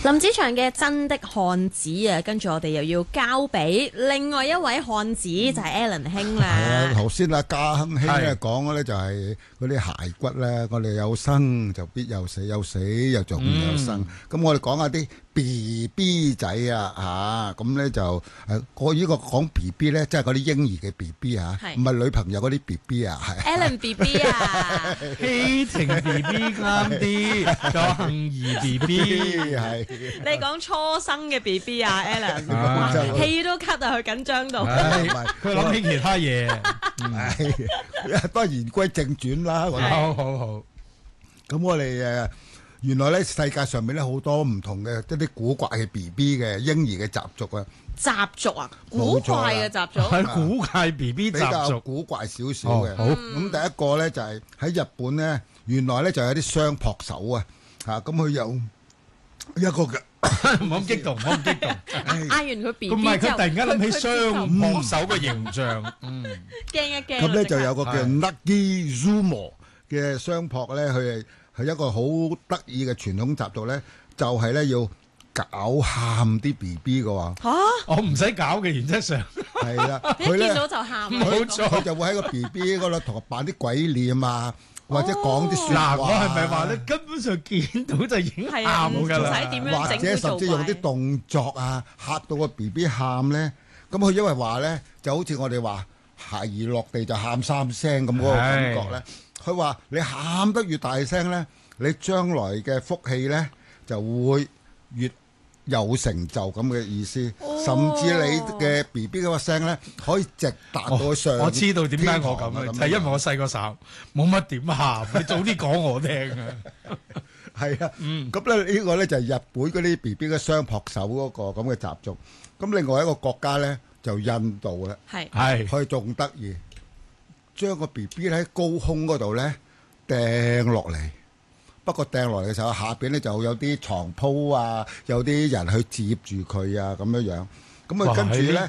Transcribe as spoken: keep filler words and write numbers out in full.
林子祥嘅真的漢子啊，跟住我哋又要交俾另外一位漢子，就係 Alan 兄啦。 係啊，頭先阿家亨兄咧講嘅咧就係嗰啲骸骨咧，我哋有生就必有死，有死又就必有生。咁我哋講下啲 B B 仔啊嚇，咁咧就誒，我呢個講 B B 咧，即係嗰啲嬰兒嘅 B B 嚇，唔係女朋友嗰啲 B B 啊，係。 Alan B B 啊， 希情 B B 啱啲，仲有幸兒 B B 係。 你講初生嘅 B B 啊 ，Alan，氣都咳啊，佢緊張到。 佢諗起其他嘢， 係都係言歸正傳啦。 好好好。 咁我哋誒。原來咧世界上面咧好多唔同嘅一啲古怪嘅 B B 嘅嬰兒嘅習俗啊！ 習俗啊，古怪嘅習俗， 係古怪 B B 習俗， 比較古怪少少嘅。 好， 咁第一個咧就係喺日本咧，原來咧就有啲雙撲手啊！嚇，咁佢有一個嘅， 唔好咁激動，唔好咁激動。 嗌完佢 B B 咁唔係佢突然間諗起雙撲手嘅形象，嗯， 驚一驚。 咁咧就有個叫 Nagi Zumo 嘅雙撲咧，佢係。係一個好得意嘅傳統習俗咧，就係咧要搞喊啲 B B 嘅喎。 嚇！ 我唔使搞嘅，原則上係啦。 你見到就喊。 冇錯， 佢就會喺個 B B 嗰度同佢扮啲鬼臉啊，或者講啲説話。 嗱，我係咪話咧？根本上見到就已經喊㗎啦。 唔使點樣整， 或者甚至用啲動作啊，嚇到個 B B 喊咧。咁佢因為話咧，就好似我哋話孩兒落地就喊三聲咁嗰個感覺咧。佢話：你喊得越大聲咧，你將來嘅福氣咧就會越有成就咁嘅意思。 哦、 甚至你嘅 B B 嗰個聲咧，可以直達到上、哦。 我知道點解我咁啊，就係因為我細個時候冇乜點喊，你早啲講我聽啊。 係啊，咁咧、嗯、呢個咧就係日本嗰啲 B B 嘅雙撲手嗰個咁嘅習俗。咁另外一個國家咧就印度啦， 係係佢仲得意。將個 B B 喺高空嗰度咧掟落嚟，不過掟落嚟嘅時候下邊咧就有啲床鋪啊，有啲人去接住佢啊咁樣樣，咁啊跟住咧